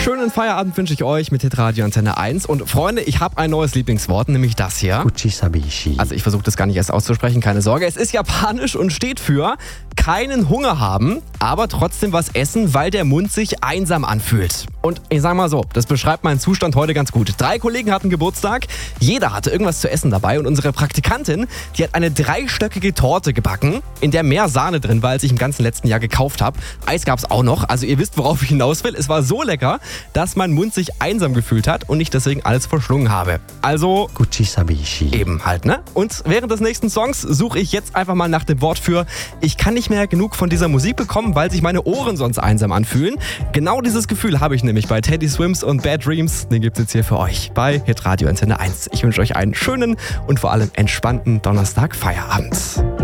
Schönen Feierabend wünsche ich euch mit Hitradio Antenne 1. Und Freunde, ich habe ein neues Lieblingswort, nämlich das hier. Kuchisabishi. Also ich versuche das gar nicht erst auszusprechen, keine Sorge. Es ist japanisch und steht für keinen Hunger haben, aber trotzdem was essen, weil der Mund sich einsam anfühlt. Und ich sag mal so, das beschreibt meinen Zustand heute ganz gut. 3 Kollegen hatten Geburtstag, jeder hatte irgendwas zu essen dabei und unsere Praktikantin, die hat eine 3-stöckige Torte gebacken, in der mehr Sahne drin war, als ich im ganzen letzten Jahr gekauft habe. Eis gab's auch noch, also ihr wisst, worauf ich hinaus will. Es war so lecker, dass mein Mund sich einsam gefühlt hat und ich deswegen alles verschlungen habe. Also Kuchisabishi. eben halt, ne? Und während des nächsten Songs suche ich jetzt einfach mal nach dem Wort für ich kann nicht mehr genug von dieser Musik bekommen, weil sich meine Ohren sonst einsam anfühlen. Genau dieses Gefühl habe ich nämlich bei Teddy Swims und Bad Dreams. Den gibt's jetzt hier für euch bei Hitradio Antenne 1. Ich wünsche euch einen schönen und vor allem entspannten Donnerstag-Feierabend.